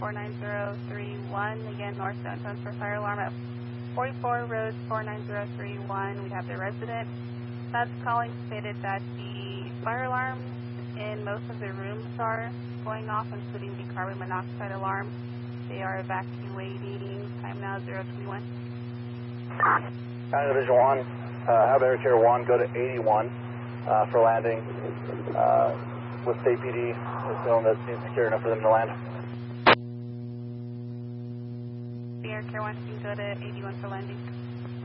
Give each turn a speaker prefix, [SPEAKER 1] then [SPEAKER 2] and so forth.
[SPEAKER 1] 49031, again, north downtown for fire alarm at 44 Road 49031. We have the resident that's calling stated that the fire alarms in most of the rooms are going off, including the carbon monoxide alarm. They are evacuating. Time now 021.
[SPEAKER 2] Division 1, have Air Care 1 go to 81 for landing with State PD. Assuming that seems secure enough for them to land.
[SPEAKER 1] The Air Care 1 can go to 81 for landing.